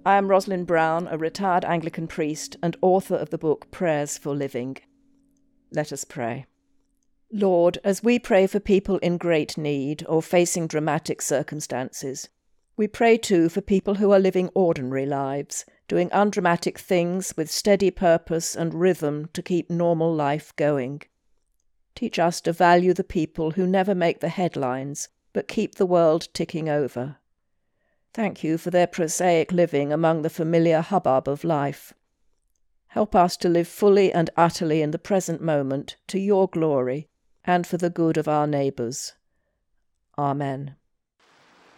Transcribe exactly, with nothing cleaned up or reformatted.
I am Rosalind Brown, a retired Anglican priest and author of the book Prayers for Living. Let us pray. Lord, as we pray for people in great need or facing dramatic circumstances, we pray too for people who are living ordinary lives, doing undramatic things with steady purpose and rhythm to keep normal life going. Teach us to value the people who never make the headlines, but keep the world ticking over. Thank you for their prosaic living among the familiar hubbub of life. Help us to live fully and utterly in the present moment to your glory and for the good of our neighbours. Amen.